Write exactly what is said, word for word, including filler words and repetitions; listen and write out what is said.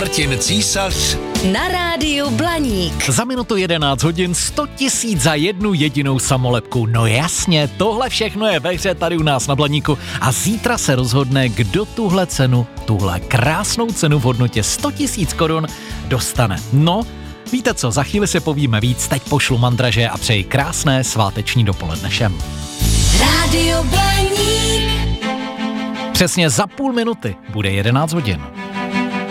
Martin Císař na rádiu Blaník. Za minutu jedenáct hodin sto tisíc za jednu jedinou samolepku. No jasně, tohle všechno je ve hře tady u nás na Blaníku a zítra se rozhodne, kdo tuhle cenu, tuhle krásnou cenu v hodnotě sto tisíc korun dostane. No, víte co, za chvíli si povíme víc, teď pošlu mandraže a přeji krásné sváteční dopoledne všem. Rádio Blaník. Přesně za půl minuty bude jedenáct hodin.